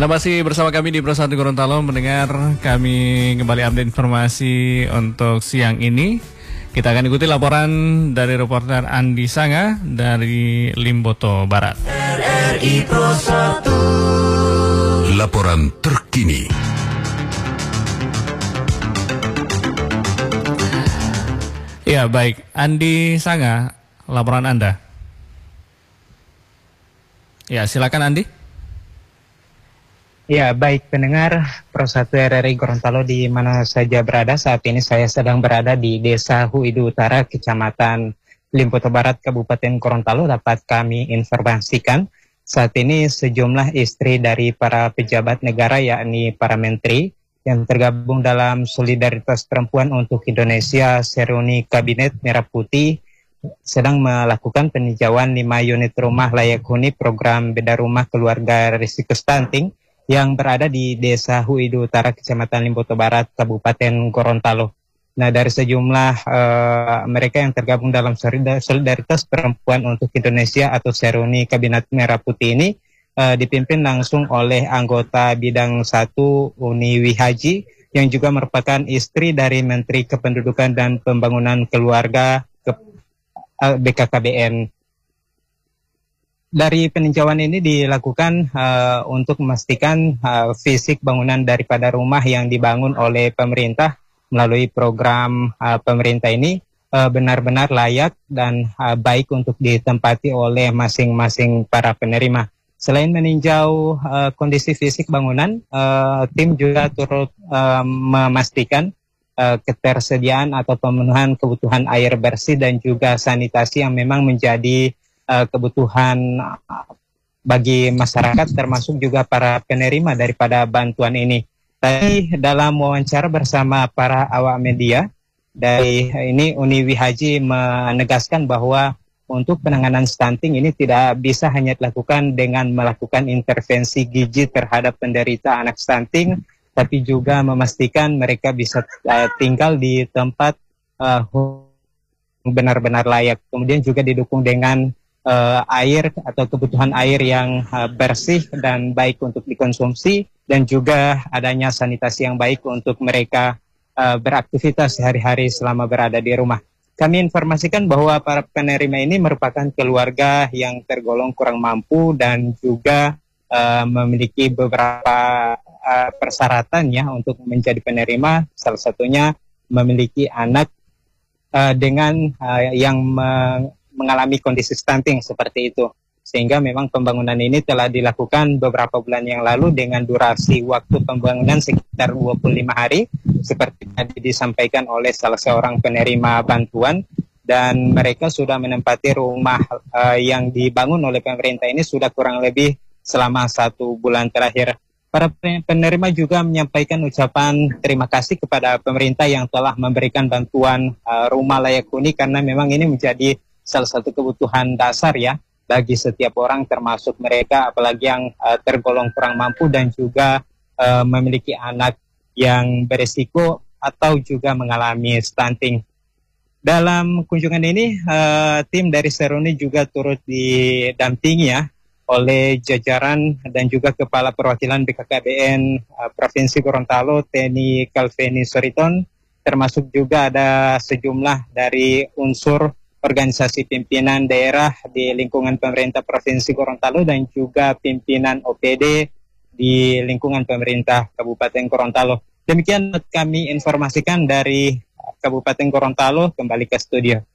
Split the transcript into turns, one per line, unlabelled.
Anda masih bersama kami di Pro 1 Gorontalo, mendengar kami kembali update informasi untuk siang ini. Kita akan ikuti laporan dari reporter Andi Sanga dari Limboto Barat.
RRI Pro 1. Laporan terkini.
Ya, baik. Andi Sanga, laporan Anda. Ya, silakan Andi.
Ya, baik pendengar Pro 1 RRI Gorontalo di mana saja berada. Saat ini saya sedang berada di Desa Huidu Utara, Kecamatan Limboto Barat, Kabupaten Gorontalo. Dapat kami informasikan saat ini sejumlah istri dari para pejabat negara, yakni para menteri yang tergabung dalam Solidaritas Perempuan untuk Indonesia Seruni Kabinet Merah Putih, sedang melakukan peninjauan 5 unit rumah layak huni program Beda Rumah Keluarga Risiko Stunting yang berada di Desa Huidu Utara, Kecamatan Limboto Barat, Kabupaten Gorontalo. Nah, dari sejumlah mereka yang tergabung dalam Solidaritas Perempuan untuk Indonesia atau Seruni Kabinet Merah Putih ini dipimpin langsung oleh anggota bidang 1 Uni Wihaji yang juga merupakan istri dari Menteri Kependudukan dan Pembangunan Keluarga BKKBN. Dari peninjauan ini dilakukan untuk memastikan fisik bangunan daripada rumah yang dibangun oleh pemerintah melalui program pemerintah ini benar-benar layak dan baik untuk ditempati oleh masing-masing para penerima. Selain meninjau kondisi fisik bangunan, tim juga turut memastikan ketersediaan atau pemenuhan kebutuhan air bersih dan juga sanitasi yang memang menjadi kebutuhan bagi masyarakat, termasuk juga para penerima daripada bantuan ini. Tadi dalam wawancara bersama para awak media, dari ini Uni Wihaji menegaskan bahwa untuk penanganan stunting ini tidak bisa hanya dilakukan dengan melakukan intervensi gizi terhadap penderita anak stunting, tapi juga memastikan mereka bisa tinggal di tempat benar-benar layak. Kemudian juga didukung dengan air atau kebutuhan air yang bersih dan baik untuk dikonsumsi, dan juga adanya sanitasi yang baik untuk mereka beraktivitas sehari-hari selama berada di rumah. Kami informasikan bahwa para penerima ini merupakan keluarga yang tergolong kurang mampu dan juga memiliki beberapa persyaratan ya untuk menjadi penerima. Salah satunya memiliki anak dengan yang mengalami kondisi stunting seperti itu. Sehingga memang pembangunan ini telah dilakukan beberapa bulan yang lalu dengan durasi waktu pembangunan sekitar 25 hari, seperti tadi disampaikan oleh salah seorang penerima bantuan, dan mereka sudah menempati rumah yang dibangun oleh pemerintah ini sudah kurang lebih selama 1 bulan terakhir. Para penerima juga menyampaikan ucapan terima kasih kepada pemerintah yang telah memberikan bantuan rumah layak huni, karena memang ini menjadi salah satu kebutuhan dasar ya bagi setiap orang, termasuk mereka apalagi yang tergolong kurang mampu dan juga memiliki anak yang beresiko atau juga mengalami stunting. Dalam kunjungan ini tim dari Seruni juga turut didampingi ya oleh jajaran dan juga Kepala Perwakilan BKKBN Provinsi Gorontalo, Teni Kalveni Soriton, termasuk juga ada sejumlah dari unsur organisasi pimpinan daerah di lingkungan pemerintah Provinsi Gorontalo dan juga pimpinan OPD di lingkungan pemerintah Kabupaten Gorontalo. Demikian kami informasikan dari Kabupaten Gorontalo, kembali ke studio.